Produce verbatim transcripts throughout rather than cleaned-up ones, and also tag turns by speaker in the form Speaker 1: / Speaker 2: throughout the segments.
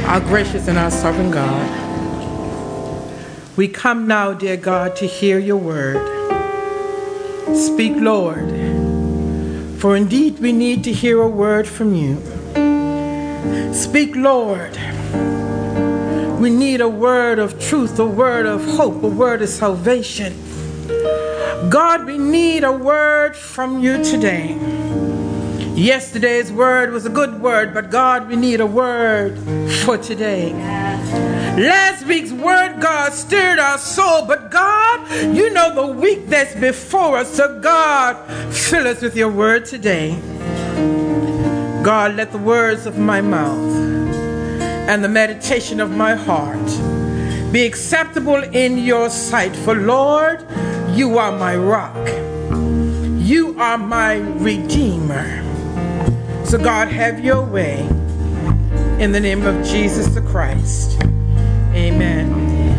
Speaker 1: Our gracious and our sovereign God, we come now, dear God, to hear your word. Speak, Lord, for indeed we need to hear a word from you. Speak, Lord. We need a word of truth, a word of hope, a word of salvation. God, we need a word from you today. Yesterday's word was a good word, but God, we need a word for today. Last week's word, God, stirred our soul, but God, you know the week that's before us, so God, fill us with your word today. God, let the words of my mouth and the meditation of my heart be acceptable in your sight, for Lord, you are my rock. You are my redeemer. So God, have your way in the name of Jesus the Christ. Amen.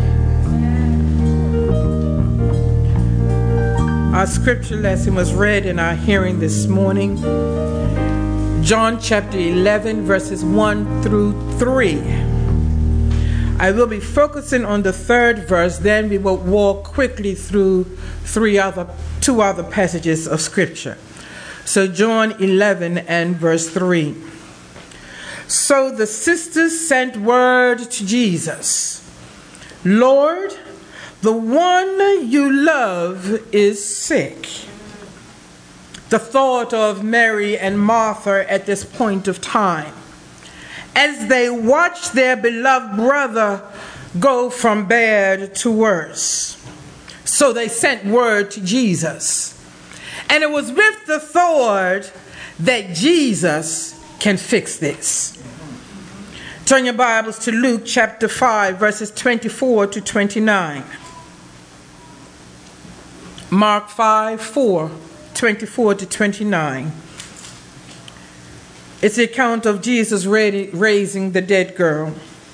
Speaker 1: Our scripture lesson was read in our hearing this morning. John chapter eleven, verses one through three. I will be focusing on the third verse, then we will walk quickly through three other, two other passages of scripture. So John eleven and verse three. So the sisters sent word to Jesus, Lord, the one you love is sick. The thought of Mary and Martha at this point of time, as they watched their beloved brother go from bad to worse. So they sent word to Jesus. And it was with the thought that Jesus can fix this. Turn your Bibles to Luke chapter five, verses twenty-four to twenty-nine. Mark five, four, twenty-four to twenty-nine. It's the account of Jesus raising the dead girl.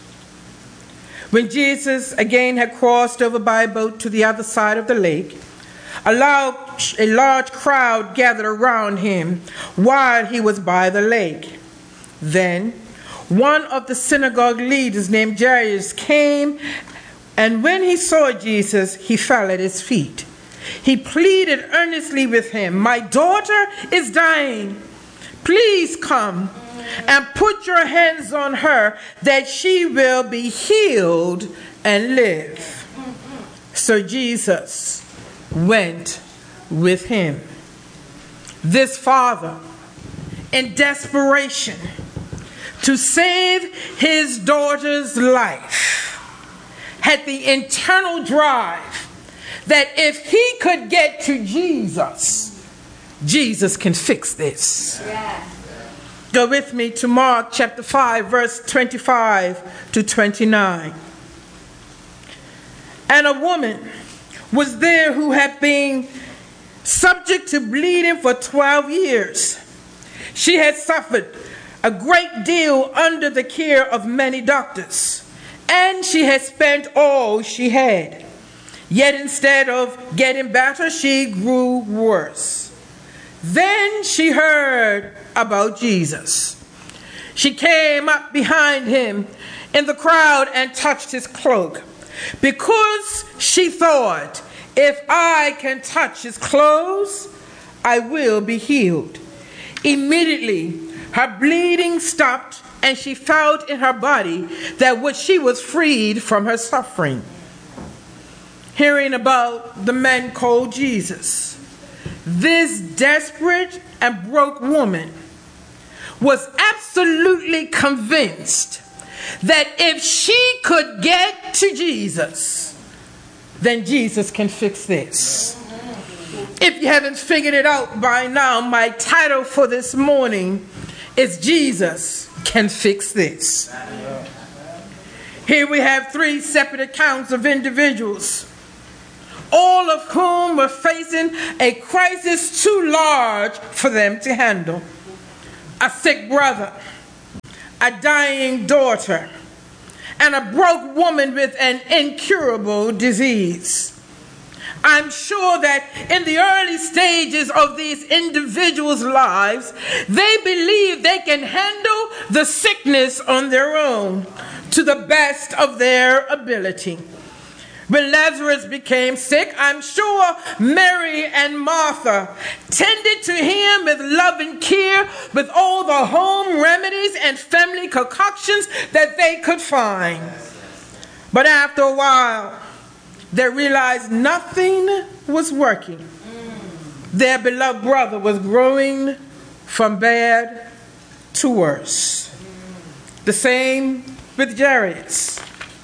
Speaker 1: When Jesus again had crossed over by a boat to the other side of the lake, a large, a large crowd gathered around him while he was by the lake. Then one of the synagogue leaders named Jairus came, and when he saw Jesus, he fell at his feet. He pleaded earnestly with him, "My daughter is dying. Please come and put your hands on her, that she will be healed and live." So Jesus went with him. This father, in desperation to save his daughter's life, had the internal drive that if he could get to Jesus, Jesus can fix this. Yeah. Go with me to Mark chapter five, verse twenty-five to twenty-nine. And a woman was there who had been subject to bleeding for twelve years. She had suffered a great deal under the care of many doctors, and she had spent all she had. Yet instead of getting better, she grew worse. Then she heard about Jesus. She came up behind him in the crowd and touched his cloak, because she thought, if I can touch his clothes, I will be healed. Immediately, her bleeding stopped, and she felt in her body that what she was freed from her suffering. Hearing about the man called Jesus, this desperate and broke woman was absolutely convinced that if she could get to Jesus, then Jesus can fix this. If you haven't figured it out by now, my title for this morning is Jesus Can Fix This. Here we have three separate accounts of individuals, all of whom were facing a crisis too large for them to handle. A sick brother, a dying daughter, and a broke woman with an incurable disease. I'm sure that in the early stages of these individuals' lives, they believe they can handle the sickness on their own. to the best of their ability. When Lazarus became sick, I'm sure Mary and Martha tended to him with loving care, with all the home remedies and family concoctions that they could find. But after a while, they realized nothing was working. Their beloved brother was growing from bad to worse. The same with Jairus.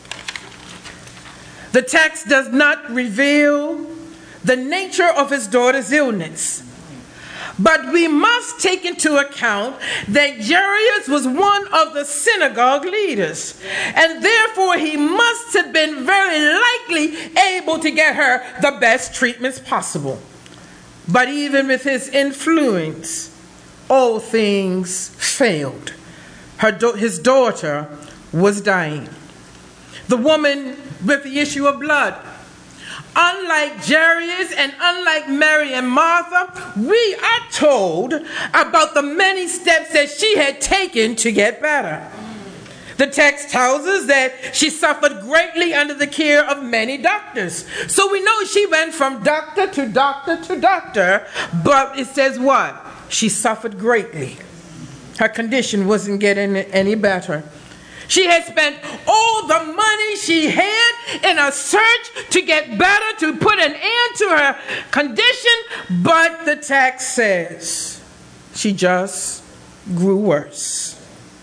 Speaker 1: The text does not reveal the nature of his daughter's illness, but we must take into account that Jairus was one of the synagogue leaders, and therefore he must have been very likely able to get her the best treatments possible. But even with his influence, all things failed. Her do- his daughter was dying. The woman with the issue of blood. Unlike Jairus and unlike Mary and Martha, we are told about the many steps that she had taken to get better. The text tells us that she suffered greatly under the care of many doctors. So we know she went from doctor to doctor to doctor, but it says what? She suffered greatly. Her condition wasn't getting any better. She had spent all the money she had in a search to get better, to put an end to her condition, but the text says she just grew worse.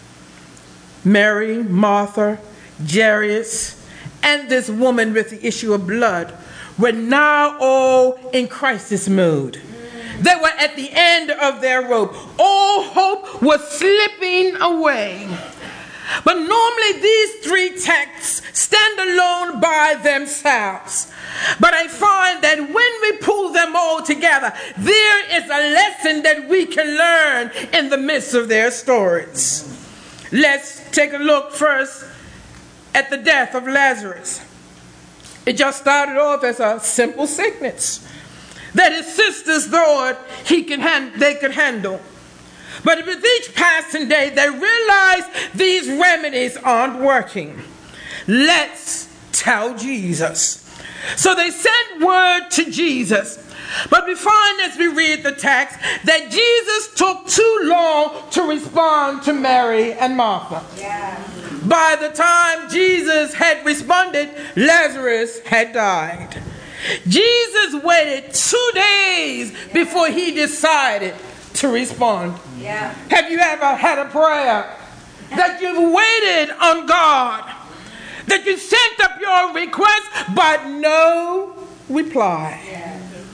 Speaker 1: Mary, Martha, Jairus, and this woman with the issue of blood were now all in crisis mode. They were at the end of their rope. All hope was slipping away. But normally these three texts stand alone by themselves. But I find that when we pull them all together, there is a lesson that we can learn in the midst of their stories. Let's take a look first at the death of Lazarus. It just started off as a simple sickness that his sisters thought he could hand, they could handle. But with each passing day, they realized these remedies aren't working. Let's tell Jesus. So they sent word to Jesus. But we find as we read the text that Jesus took too long to respond to Mary and Martha. Yeah. By the time Jesus had responded, Lazarus had died. Jesus waited two days before he decided to respond. Yeah. Have you ever had a prayer that you've waited on God, that you sent up your request, but no reply? Yeah.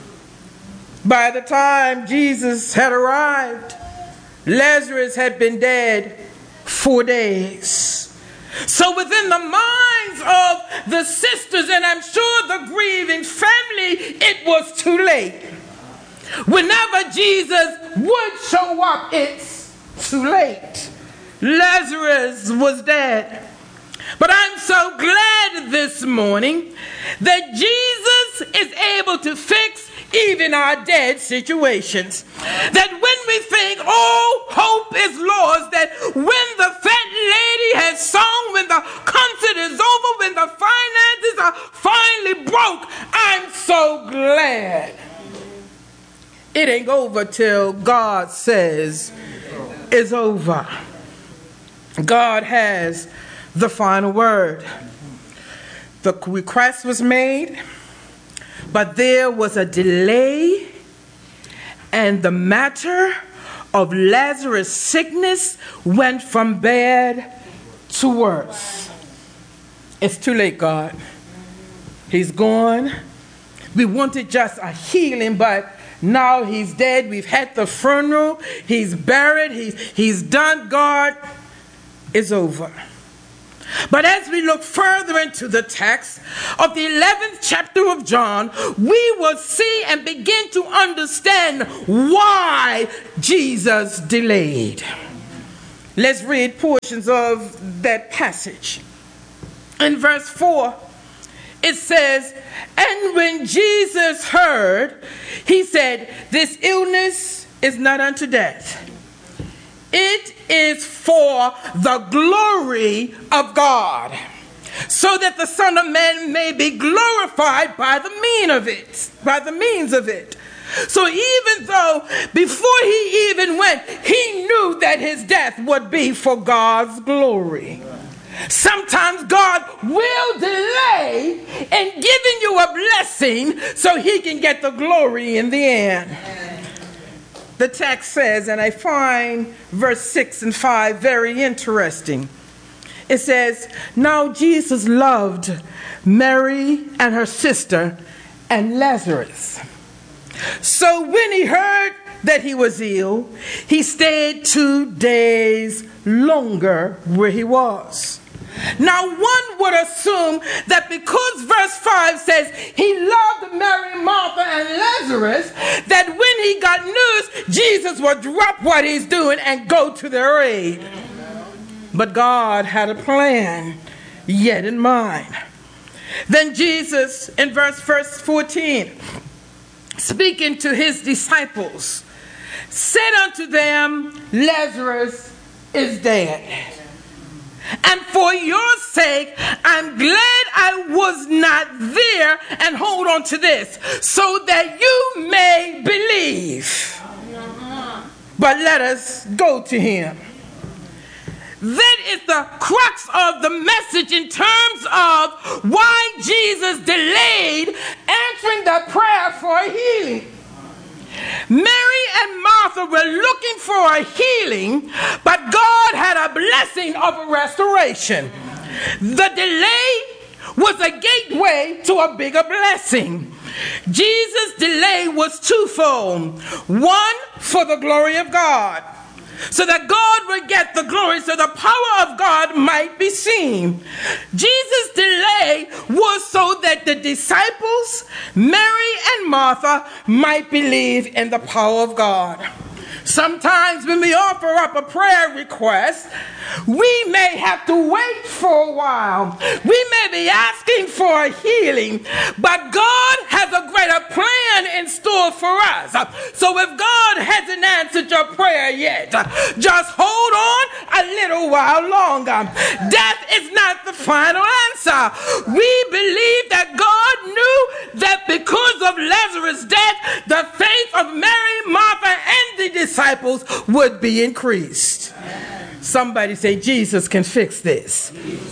Speaker 1: By the time Jesus had arrived, Lazarus had been dead four days. So within the minds of the sisters, and I'm sure the grieving family, it was too late. Whenever Jesus would show up, it's too late. Lazarus was dead. But I'm so glad this morning that Jesus is able to fix even our dead situations. That when we think all hope is lost, that when the fat lady has sung, when the concert is over, when the finances are finally broke, I'm so glad. It ain't over till God says it's over. God has the final word. The request was made, but there was a delay, and the matter of Lazarus' sickness went from bad to worse. It's too late, God. He's gone. We wanted just a healing, but now he's dead. We've had the funeral. He's buried. He's, he's done. God, it's over. But as we look further into the text of the eleventh chapter of John, we will see and begin to understand why Jesus delayed. Let's read portions of that passage. In verse four, it says, "And when Jesus heard, he said, 'This illness is not unto death. It is for the glory of God, so that the Son of Man may be glorified by the mean of it, by the means of it. So even though before he even went, he knew that his death would be for God's glory. Sometimes God will delay in giving you a blessing so he can get the glory in the end. The text says, and I find verse six and five very interesting. It says, now Jesus loved Mary and her sister and Lazarus. So when he heard that he was ill, he stayed two days longer where he was. Now one would assume that because verse five says he loved Mary, Martha, and Lazarus, that when he got news, Jesus would drop what he's doing and go to their aid. But God had a plan yet in mind. Then Jesus, in verse fourteen, speaking to his disciples, said unto them, Lazarus is dead. And for your sake, I'm glad I was not there, and hold on to this, so that you may believe. But let us go to him. That is the crux of the message in terms of why Jesus delayed answering the prayer for a healing. Mary and Martha were looking for a healing, but God had a blessing of a restoration. The delay was a gateway to a bigger blessing. Jesus' delay was twofold. One, for the glory of God, so that God would get the glory, so the power of God might be seen. Jesus' delay was so that the disciples, Mary and Martha, might believe in the power of God. Sometimes when we offer up a prayer request, we may have to wait for a while. We may be asking for a healing, but God has a greater plan in store for us. So if God hasn't answered your prayer yet, just hold on a little while longer. Death is not the final answer. We believe that God knew that because of Lazarus' death, the faith of Mary, Martha, and the disciples would be increased. Somebody say, Jesus can fix this.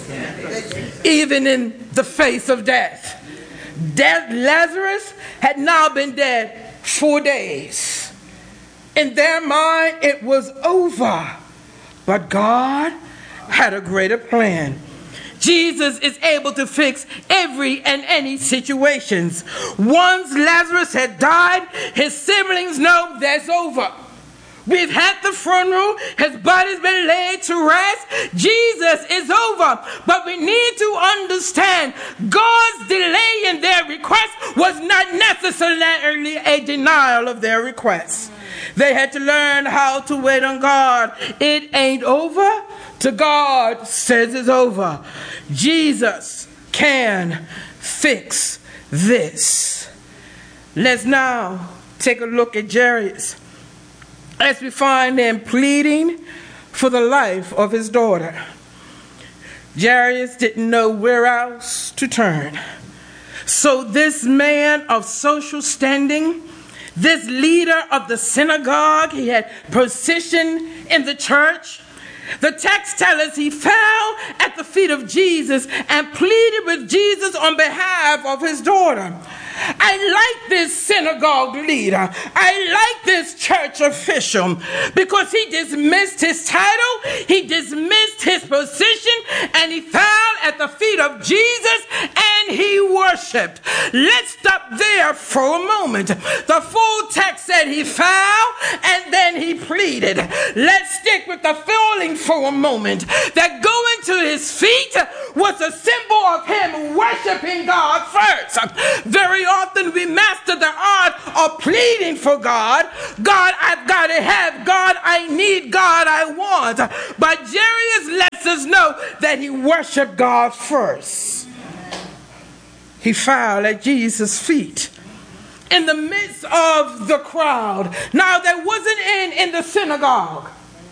Speaker 1: Even in the face of death. Death, Lazarus had now been dead four days. In their mind, it was over. But God had a greater plan. Jesus is able to fix every and any situations. Once Lazarus had died, his siblings know that's over. We've had the funeral. His body's been laid to rest. Jesus is over. But we need to understand God's delay in their request was not necessarily a denial of their request. They had to learn how to wait on God. It ain't over till God says it's over. Jesus can fix this. Let's now take a look at Jairus, as we find him pleading for the life of his daughter. Jairus didn't know where else to turn. So this man of social standing, this leader of the synagogue, he had position in the church. The text tells us he fell at the feet of Jesus and pleaded with Jesus on behalf of his daughter. I like this synagogue leader. I like this church official because he dismissed his title, he dismissed his position, and he fell at the feet of Jesus and he worshiped. Let's stop there for a moment. The full text said he fell and then he pleaded. Let's stick with the falling for a moment. That going to his feet was a symbol of him worshiping God first. Very often we master the art of pleading for God. God, I've got to have. God, I need. God, I want. But Jairus lets us know that he worshiped God first. He fell at Jesus' feet in the midst of the crowd. Now, that wasn't in, in the synagogue.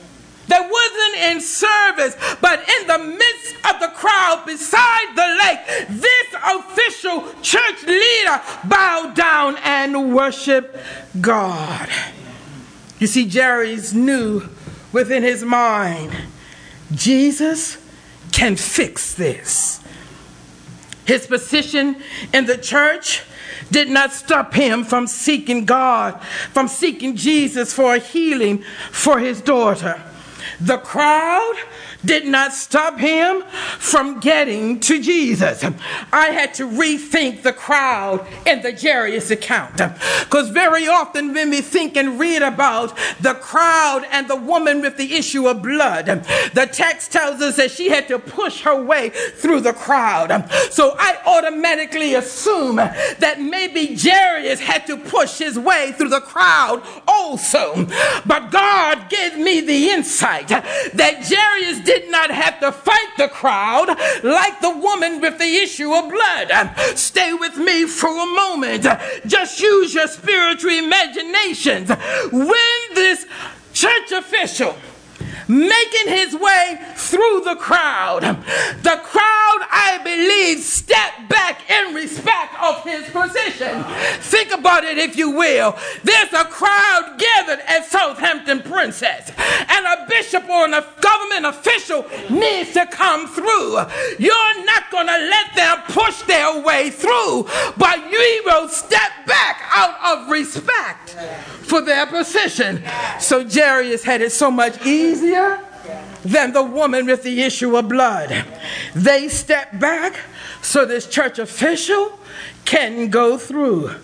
Speaker 1: that wasn't in service, but in the midst of the crowd beside the lake, this official church leader bowed down and worshiped God. You see, Jairus knew within his mind, Jesus can fix this. His position in the church did not stop him from seeking God, from seeking Jesus for a healing for his daughter. The crowd did not stop him from getting to Jesus. I had to rethink the crowd in the Jairus account, because very often when we think and read about the crowd and the woman with the issue of blood, the text tells us that she had to push her way through the crowd. So I automatically assume that maybe Jairus had to push his way through the crowd also. But God gave me the insight that Jairus did did not have to fight the crowd like the woman with the issue of blood. Stay with me for a moment. Just use your spiritual imaginations. When this church official making his way through the crowd, the crowd, I believe, stepped back in respect of his position. Think about it, if you will. There's a crowd gathered at Southampton Princess, and a bishop or a government official needs to come through. You're not going to let them push their way through, but you will step back out of respect for their position. So Jairus had it so much easier than the woman with the issue of blood. They stepped back so this church official can go through.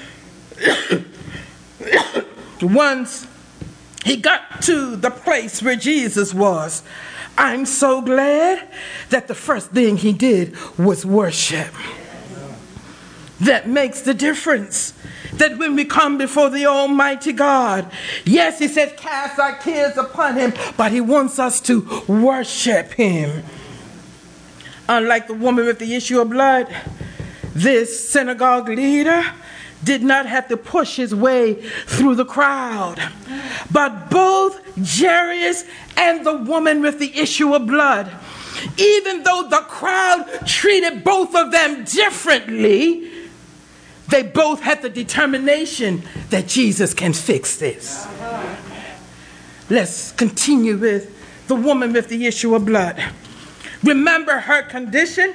Speaker 1: Once he got to the place where Jesus was, I'm so glad that the first thing he did was worship. That makes the difference. That when we come before the Almighty God, yes, he says, cast our cares upon him, but he wants us to worship him. Unlike the woman with the issue of blood, this synagogue leader did not have to push his way through the crowd. But both Jairus and the woman with the issue of blood, even though the crowd treated both of them differently, they both had the determination that Jesus can fix this. Let's continue with the woman with the issue of blood. Remember, her condition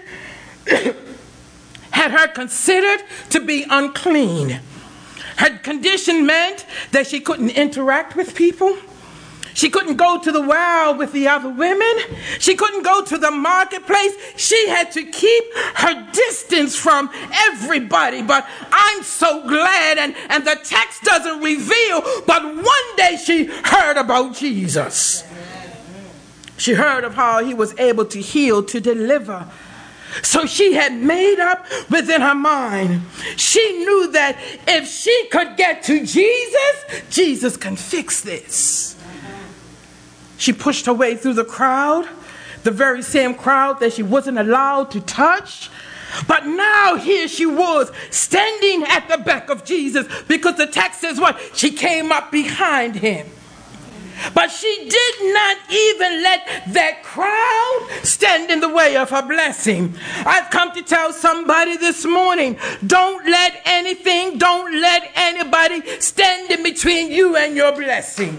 Speaker 1: had her considered to be unclean. Her condition meant that she couldn't interact with people. She couldn't go to the well with the other women. She couldn't go to the marketplace. She had to keep her distance from everybody. But I'm so glad, and, and the text doesn't reveal, but one day she heard about Jesus. She heard of how he was able to heal, to deliver. So she had made up within her mind. She knew that if she could get to Jesus, Jesus can fix this. She pushed her way through the crowd, the very same crowd that she wasn't allowed to touch. But now here she was, standing at the back of Jesus, because the text says what? She came up behind him. But she did not even let that crowd stand in the way of her blessing. I've come to tell somebody this morning, don't let anything, don't let anybody stand in between you and your blessing.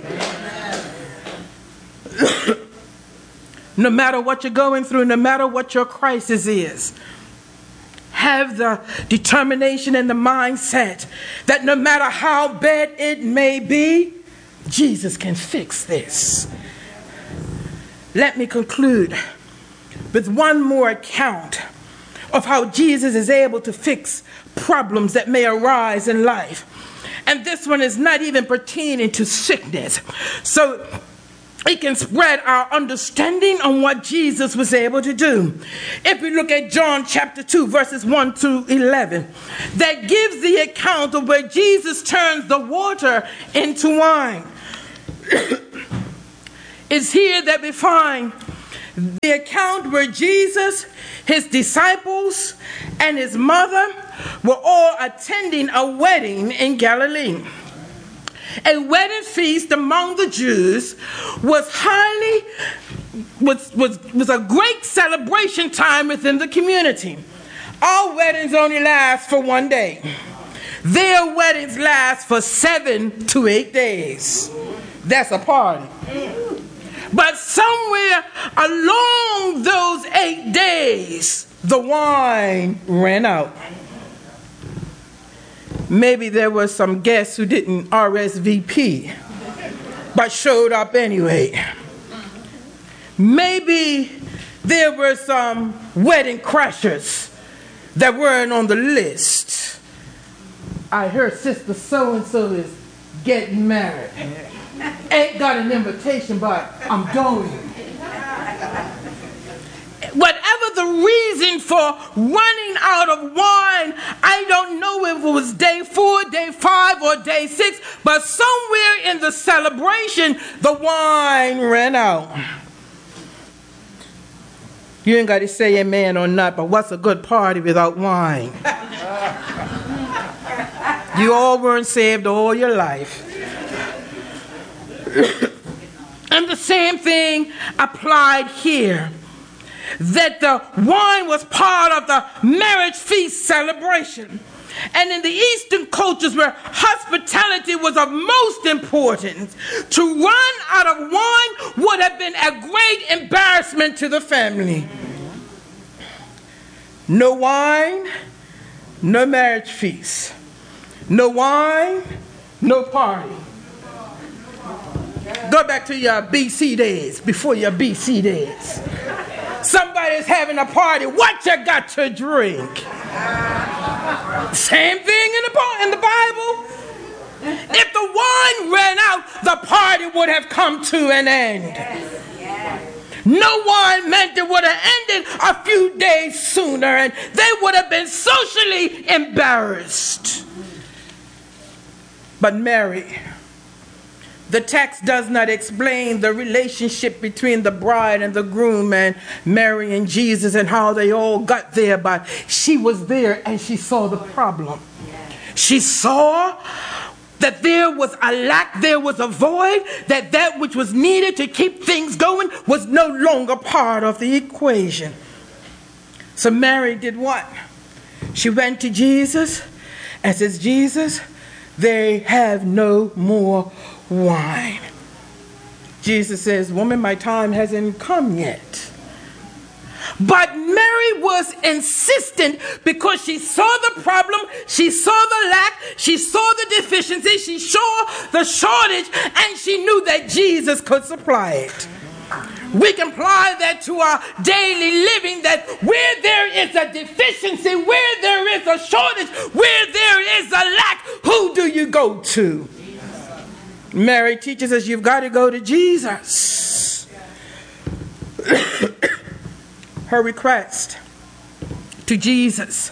Speaker 1: No matter what you're going through, no matter what your crisis is, have the determination and the mindset that no matter how bad it may be, Jesus can fix this. Let me conclude with one more account of how Jesus is able to fix problems that may arise in life. And this one is not even pertaining to sickness. So it can spread our understanding on what Jesus was able to do. If we look at John chapter two, verses one to eleven, that gives the account of where Jesus turns the water into wine. It's here that we find the account where Jesus, his disciples, and his mother were all attending a wedding in Galilee. A wedding feast among the Jews was highly was, was, was a great celebration time within the community. Our weddings only last for one day. Their weddings last for seven to eight days. That's a party. But somewhere along those eight days, the wine ran out. Maybe there were some guests who didn't R S V P, but showed up anyway. Maybe there were some wedding crashers that weren't on the list. I heard Sister So-and-so is getting married. Ain't got an invitation, but I'm going. Whatever the reason for running out of wine, I don't know if it was day four, day five, or day six, but somewhere in the celebration, the wine ran out. You ain't got to say amen or not, but what's a good party without wine? You all weren't saved all your life. And the same thing applied here. That the wine was part of the marriage feast celebration. And in the Eastern cultures where hospitality was of most importance, to run out of wine would have been a great embarrassment to the family. No wine, no marriage feast. No wine, no party. Go back to your B C days, before your B C days. Somebody's having a party. What you got to drink? Same thing in the, in the Bible. If the wine ran out, the party would have come to an end. No wine meant it would have ended a few days sooner, and they would have been socially embarrassed. But Mary, the text does not explain the relationship between the bride and the groom and Mary and Jesus and how they all got there, but she was there and she saw the problem. She saw that there was a lack, there was a void, that that which was needed to keep things going was no longer part of the equation. So Mary did what? She went to Jesus and says, Jesus, they have no more wine. Jesus says, woman, my time hasn't come yet. But Mary was insistent because she saw the problem, she saw the lack, she saw the deficiency, she saw the shortage, and she knew that Jesus could supply it. We can apply that to our daily living, that where there is a deficiency, where there is a shortage, where there is a lack, who do you go to? Mary teaches us you've got to go to Jesus. Her request to Jesus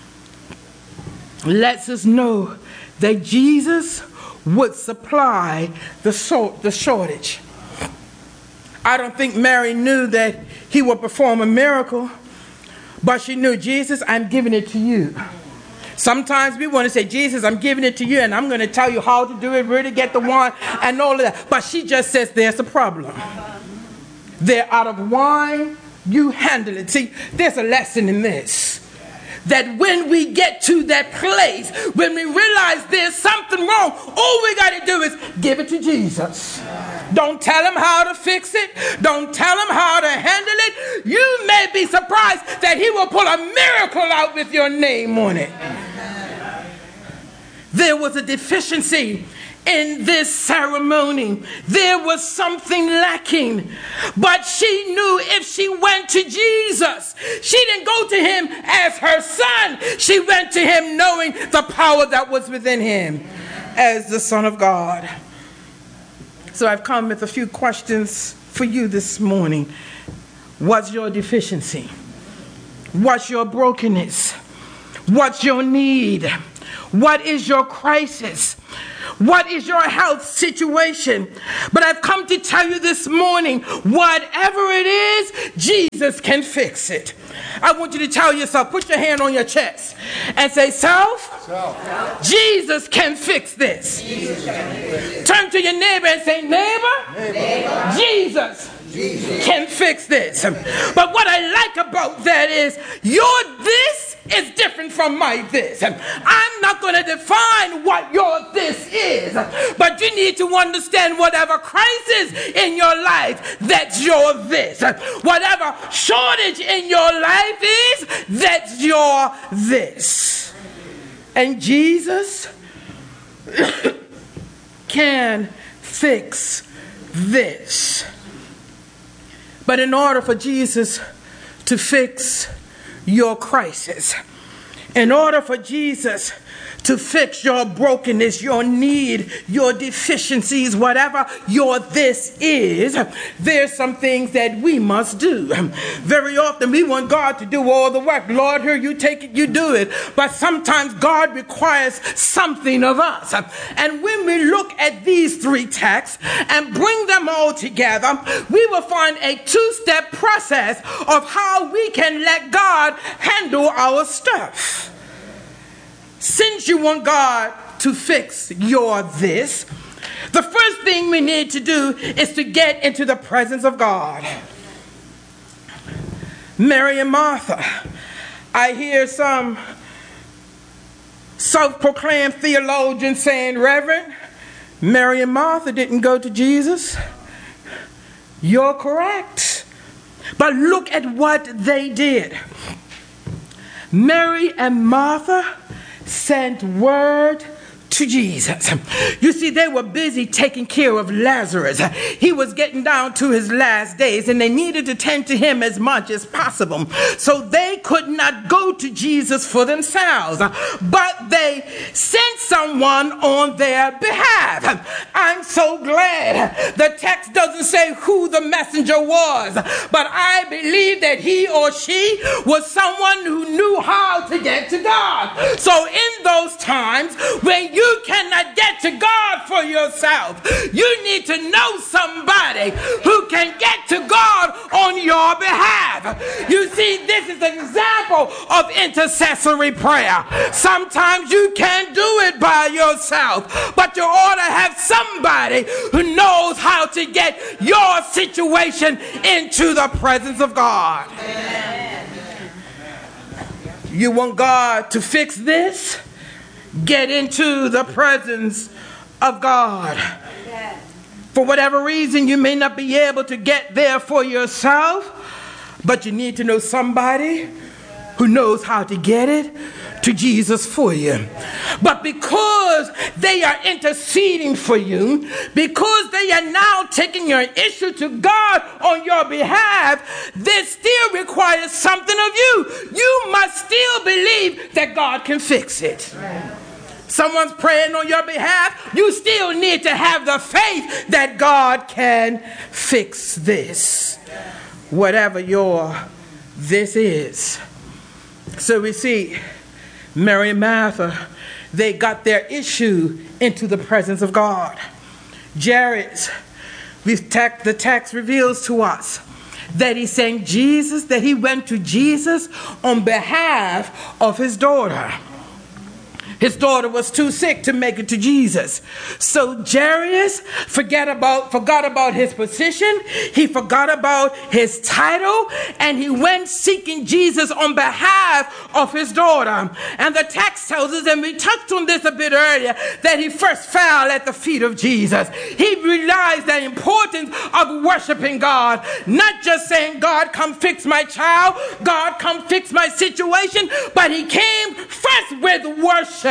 Speaker 1: lets us know that Jesus would supply the, so- the shortage. I don't think Mary knew that he would perform a miracle, but she knew, Jesus, I'm giving it to you. Sometimes we want to say, Jesus, I'm giving it to you, and I'm going to tell you how to do it, where to get the wine, and all of that. But she just says, there's a problem. They're out of wine, you handle it. See, there's a lesson in this. That when we get to that place, when we realize there's something wrong, all we got to do is give it to Jesus. Don't tell him how to fix it. Don't tell him how to handle it. You may be surprised that he will pull a miracle out with your name on it. There was a deficiency in this ceremony. There was something lacking. But she knew if she went to Jesus, she didn't go to him as her son. She went to him knowing the power that was within him as the Son of God. So I've come with a few questions for you this morning. What's your deficiency? What's your brokenness? What's your need? What is your crisis? What is your health situation? But I've come to tell you this morning, whatever it is, Jesus can fix it. I want you to tell yourself, put your hand on your chest and say, self, self. Jesus can fix this. Turn to your neighbor and say, neighbor, neighbor. Jesus. Jesus can fix this. But what I like about that is your this is different from my this. I'm not going to define what your this is, but you need to understand whatever crisis in your life, that's your this. Whatever shortage in your life is, that's your this. And Jesus can fix this. But in order for Jesus to fix your crisis, in order for Jesus to fix your brokenness, your need, your deficiencies, whatever your this is, there's some things that we must do. Very often we want God to do all the work. Lord, here you take it, you do it. But sometimes God requires something of us. And when we look at these three texts and bring them all together, we will find a two-step process of how we can let God handle our stuff. Since you want God to fix your this, the first thing we need to do is to get into the presence of God. Mary and Martha. I hear some self-proclaimed theologians saying, Reverend, Mary and Martha didn't go to Jesus. You're correct. But look at what they did. Mary and Martha sent word to Jesus. You see, they were busy taking care of Lazarus. He was getting down to his last days, and they needed to tend to him as much as possible. So they could not go to Jesus for themselves, but they sent someone on their behalf. I'm so glad the text doesn't say who the messenger was, but I believe that he or she was someone who knew how to get to God. So in those times when you You cannot get to God for yourself, you need to know somebody who can get to God on your behalf. You see, this is an example of intercessory prayer. Sometimes you can't do it by yourself, but you ought to have somebody who knows how to get your situation into the presence of God. Amen. You want God to fix this? Get into the presence of God. For whatever reason, you may not be able to get there for yourself, but you need to know somebody who knows how to get it to Jesus for you. But because they are interceding for you, because they are now taking your issue to God on your behalf, this still requires something of you. You must still believe that God can fix it. Someone's praying on your behalf, you still need to have the faith that God can fix this, whatever your this is. So we see Mary and Martha, they got their issue into the presence of God. Jairus, the text reveals to us that he sang Jesus, that he went to Jesus on behalf of his daughter. His daughter was too sick to make it to Jesus. So Jairus forget about, forgot about his position. He forgot about his title. And he went seeking Jesus on behalf of his daughter. And the text tells us, and we touched on this a bit earlier, that he first fell at the feet of Jesus. He realized the importance of worshiping God. Not just saying, God, come fix my child. God, come fix my situation. But he came first with worship.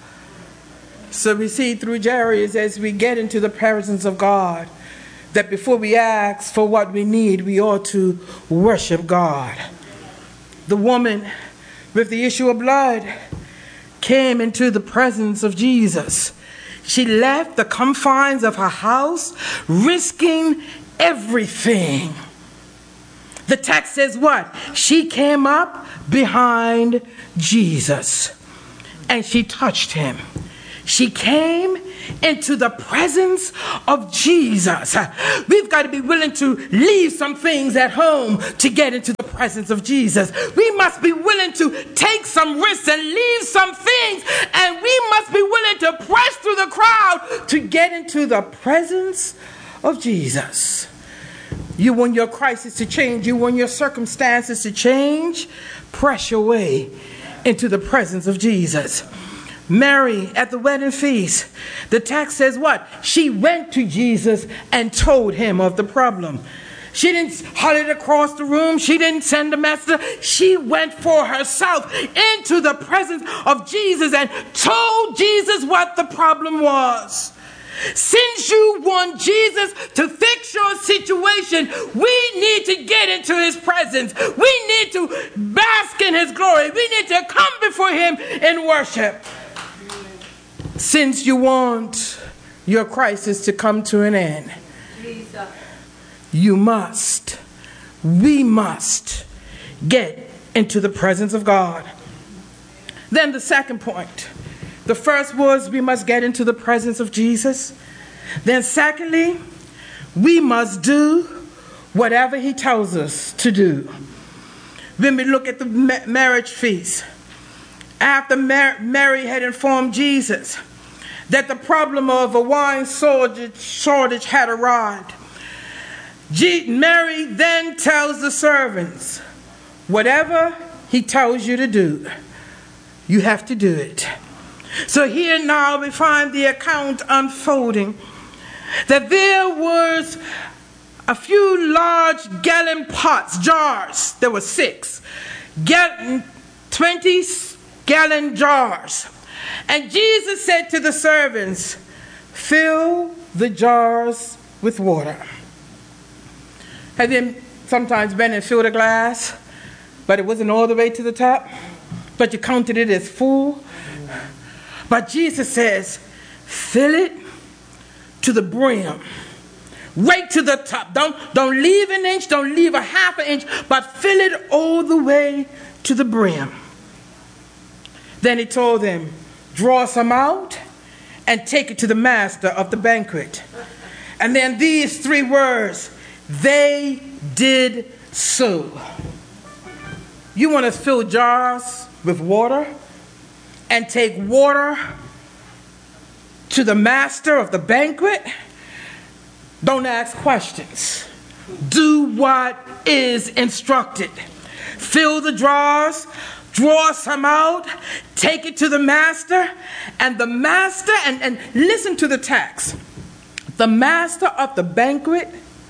Speaker 1: So we see through Jairus, as we get into the presence of God, that before we ask for what we need, we ought to worship God. The woman with the issue of blood came into the presence of Jesus. She left the confines of her house, risking everything. The text says what? She came up behind Jesus and she touched him. She came into the presence of Jesus. We've got to be willing to leave some things at home to get into the presence of Jesus. We must be willing to take some risks and leave some things, and we must be willing to press through the crowd to get into the presence of Jesus. You want your crisis to change, you want your circumstances to change, press your way into the presence of Jesus. Mary at the wedding feast, the text says what? She went to Jesus and told him of the problem. She didn't holler it across the room. She didn't send a messenger. She went for herself into the presence of Jesus and told Jesus what the problem was. Since you want Jesus to fix your situation, we need to get into his presence. We need to bask in his glory. We need to come before him in worship. Since you want your crisis to come to an end, you must, we must get into the presence of God. Then the second point. The first was we must get into the presence of Jesus. Then secondly, we must do whatever he tells us to do. When we look at the ma- marriage feast, after Mar- Mary had informed Jesus that the problem of a wine shortage, shortage had arrived, G- Mary then tells the servants, whatever he tells you to do, you have to do it. So here now we find the account unfolding that there was a few large gallon pots, jars. There were six, Gal- twenty gallon jars. And Jesus said to the servants, fill the jars with water. Have you sometimes been and filled a glass, but it wasn't all the way to the top, but you counted it as full? But Jesus says, fill it to the brim, right to the top. Don't, don't leave an inch, don't leave a half an inch, but fill it all the way to the brim. Then he told them, draw some out and take it to the master of the banquet. And then these three words, they did so. You want to fill jars with water and take water to the master of the banquet? Don't ask questions. Do what is instructed. Fill the jars, draw some out, take it to the master, and the master, and, and listen to the text. The master of the banquet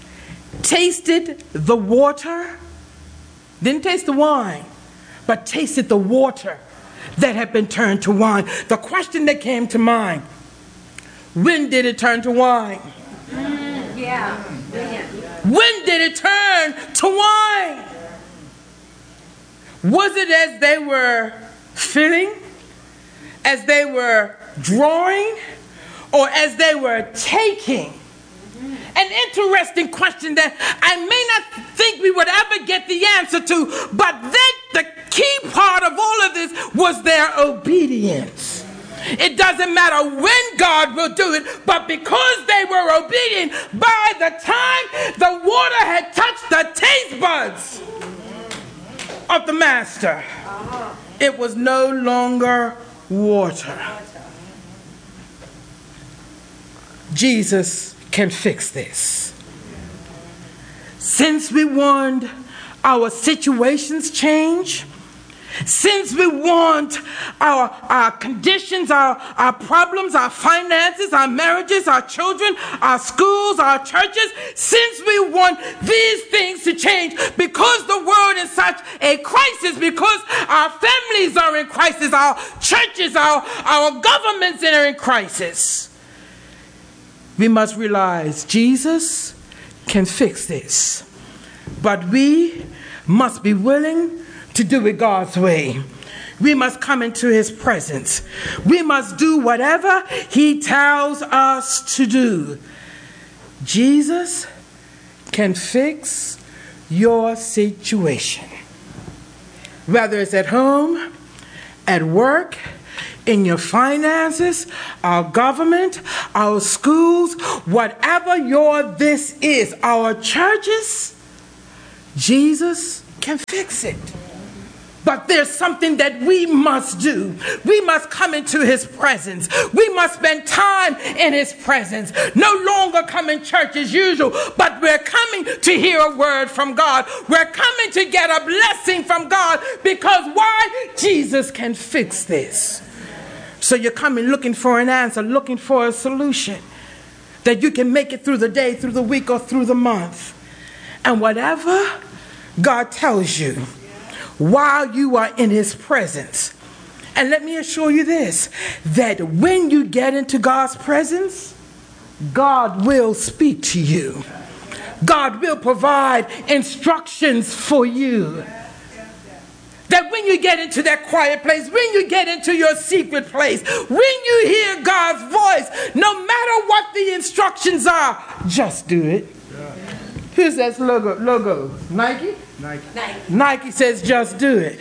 Speaker 1: tasted the water, didn't taste the wine, but tasted the water that had been turned to wine. The question that came to mind, when did it turn to wine?
Speaker 2: Mm, yeah.
Speaker 1: When did it turn to wine? Was it as they were filling, as they were drawing, or as they were taking? An interesting question that I may not think we would ever get the answer to, but then the key part of all of this was their obedience. It doesn't matter when God will do it, but because they were obedient, by the time the water had touched the taste buds of the master, it was no longer water. Jesus can fix this. Since we want our situations change, since we want our, our conditions, our, our problems, our finances, our marriages, our children, our schools, our churches, since we want these things to change, because the world is such a crisis, because our families are in crisis, our churches, our, our governments are in crisis, we must realize Jesus can fix this. But we must be willing to do it God's way. We must come into his presence. We must do whatever he tells us to do. Jesus can fix your situation. Whether it's at home, at work, in your finances, our government, our schools, whatever your this is, our churches, Jesus can fix it. But there's something that we must do. We must come into his presence. We must spend time in his presence. No longer come in church as usual, but we're coming to hear a word from God. We're coming to get a blessing from God, because why? Jesus can fix this. So you're coming looking for an answer, looking for a solution, that you can make it through the day, through the week, or through the month. And whatever God tells you while you are in his presence. And let me assure you this, that when you get into God's presence, God will speak to you. God will provide instructions for you. That when you get into that quiet place, when you get into your secret place, when you hear God's voice, no matter what the instructions are, just do it. Who's that logo? Logo? Nike?
Speaker 3: Nike.
Speaker 2: Nike.
Speaker 1: Nike says just do it.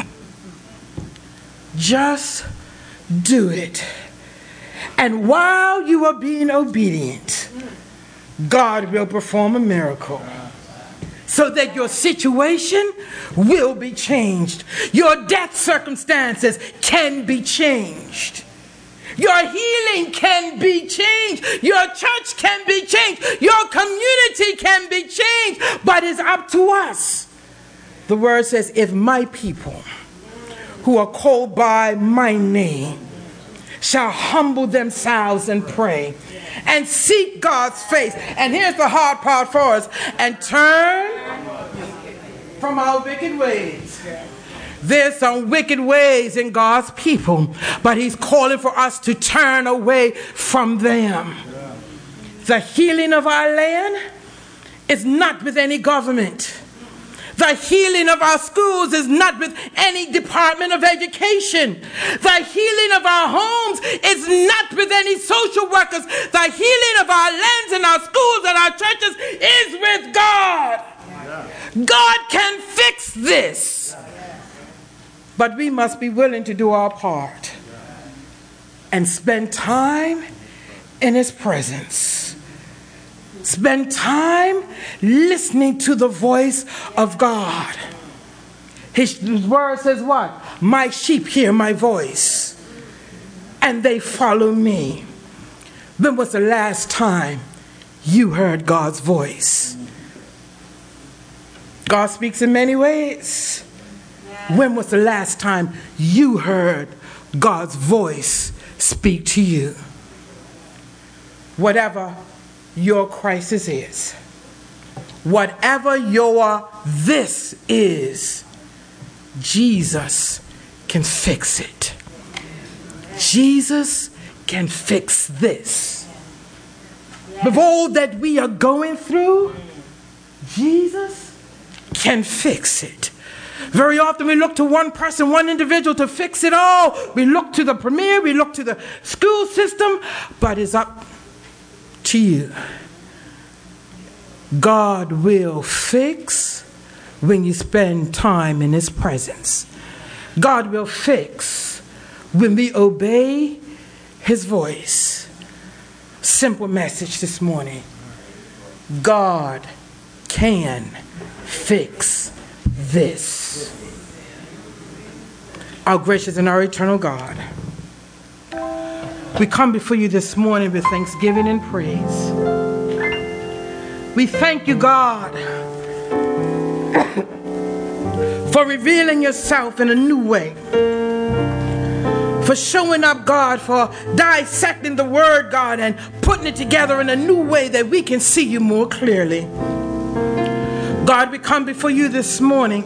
Speaker 1: Just do it. And while you are being obedient, God will perform a miracle, so that your situation will be changed. Your death circumstances can be changed. Your healing can be changed. Your church can be changed. Your community can be changed. But it's up to us. The word says, if my people who are called by my name shall humble themselves and pray and seek God's face. And here's the hard part for us. And turn from our wicked ways. There's some wicked ways in God's people, but he's calling for us to turn away from them. The healing of our land is not with any government. The healing of our schools is not with any department of education. The healing of our homes is not with any social workers. The healing of our lands and our schools and our churches is with God. God can fix this. But we must be willing to do our part and spend time in his presence. Spend time listening to the voice of God. His word says what? My sheep hear my voice and they follow me. When was the last time you heard God's voice? God speaks in many ways. When was the last time you heard God's voice speak to you? Whatever your crisis is, whatever your this is, Jesus can fix it. Jesus can fix this. With all that we are going through, Jesus can fix it. Very often we look to one person, one individual to fix it all. We look to the premier, we look to the school system, but it's up to you. God will fix when you spend time in his presence. God will fix when we obey his voice. Simple message this morning. God can fix this. Our gracious and our eternal God, we come before you this morning with thanksgiving and praise. We thank you, God, for revealing yourself in a new way, for showing up, God, for dissecting the word, God, and putting it together in a new way that we can see you more clearly. God, we come before you this morning,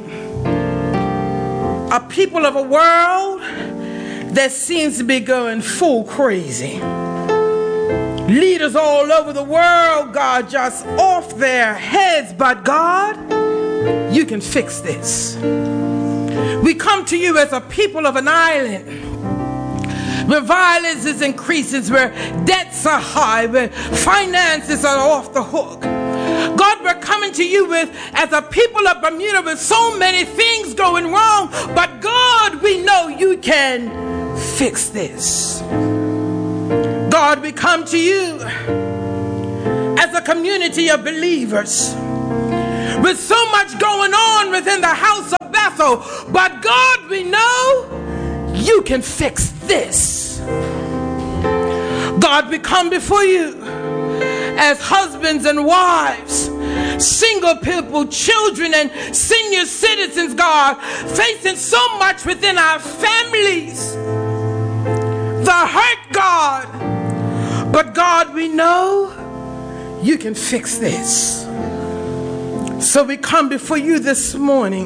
Speaker 1: a people of a world that seems to be going full crazy. Leaders all over the world, God, just off their heads. But God, you can fix this. We come to you as a people of an island where violence is increasing, where debts are high, where finances are off the hook. God, we're coming to you with, as a people of Bermuda, with so many things going wrong. But God, we know you can fix this. God, we come to you as a community of believers with so much going on within the house of Bethel, but God, we know you can fix this. God, we come before you as husbands and wives, single people, children, and senior citizens, God, facing so much within our families, the hurt, God. But God, we know you can fix this. So we come before you this morning,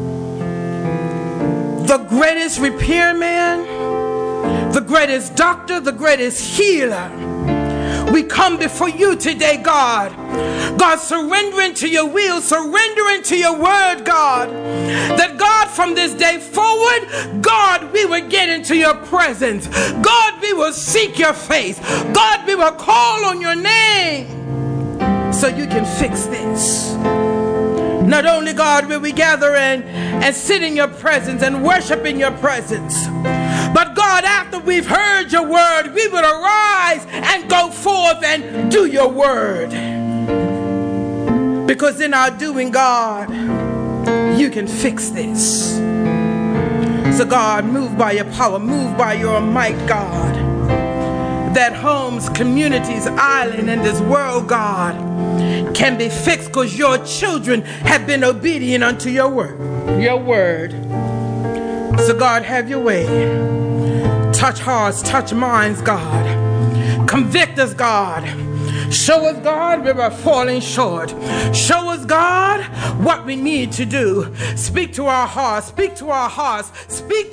Speaker 1: the greatest repairman, the greatest doctor, the greatest healer. We come before you today, God. God, surrendering to your will, surrendering to your word, God. That God, from this day forward, God, we will get into your presence. God, we will seek your face. God, we will call on your name so you can fix this. Not only, God, will we gather and, and sit in your presence and worship in your presence, but God, after we've heard your word, we will arise and go forth and do your word. Because in our doing, God, you can fix this. So God, move by your power, move by your might, God, that homes, communities, island, and this world, God, can be fixed because your children have been obedient unto your word. Your word. So God, have your way. Touch hearts, touch minds, God. Convict us, God. Show us, God, where we're falling short. Show us, God, what we need to do. Speak to our hearts. Speak to our hearts. Speak